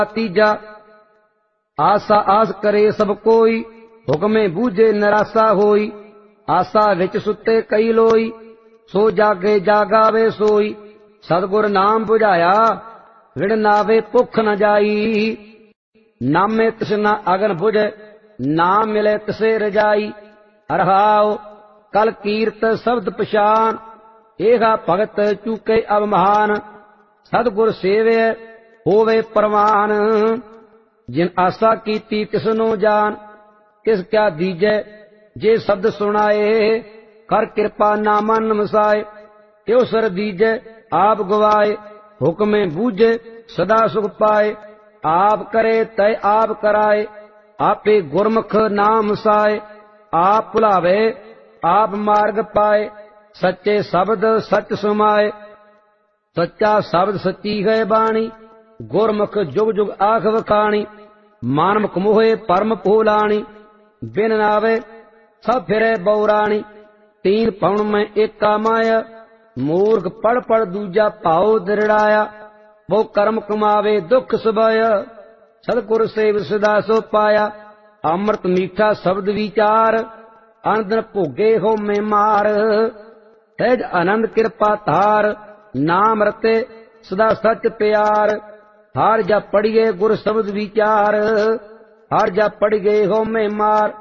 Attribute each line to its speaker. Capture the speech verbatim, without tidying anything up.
Speaker 1: तीजा आसा आस करे सब कोई, हुक्मे बूझे निराशा होई। आसा विच सुते कई लोई, सो जागे जागावे सोई। सतगुर नाम बुझाया, विण नावे भुख न जाई। नामे तृष्णा अगन बुझे, नाम मिले तिसे रजाई। रहाओ कल कीरत शब्द पछान, एहा भगत चूके अवमान। सतगुर सेवे होवे परवान, जिन आशा कीती तिसनो जान। किस क्या दीजै जे शब्द सुनाए, कर कृपा नामन मसाए। त्यो सर दीजै आप गवाए, हुक्मे बूझे सदा सुख पाए। आप करे तय आप कराए, आपे गुरमुख नाम साए। आप भुलावे आप मार्ग पाए, सच्चे शब्द सच समाए। सच्चा शब्द सच्ची है बाणी, गुरमुख जुग जुग आख वखाणी। मानमुख मोहे परम भूलाणी, बिन नावे सब फिरे बौराणी। तीन पौन में एका माया, मूर्ख पढ़ पढ़ दूजा भाव दृढ़ाया। वो कर्म कमावे दुख सुभाया, सतगुर सेव सदा सो पाया। अमृत मीठा शब्द विचार, अनदन भोगे हो में मार। सहज आनंद कृपा धार, नाम रते सदा सच प्यार। हर जा पढ़िए गुर शब्द विचार, हर जा पढ़ गए हो में मार।